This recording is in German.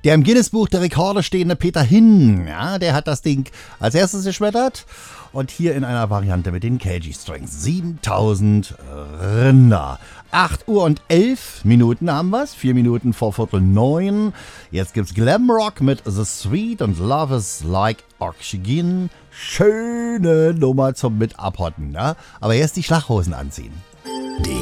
Der im Guinness-Buch der Rekorde stehende Peter Hin, ja, der hat das Ding als erstes geschmettert. Und hier in einer Variante mit den KG-Strings. 7000 Rinder. 8 Uhr und 11 Minuten haben wir's. 4 Minuten vor 8:45. Jetzt gibt's Glamrock mit The Sweet und Love is Like Oxygen. Schöne Nummer zum mit abhotten, ne? Aber erst die Schlaghosen anziehen.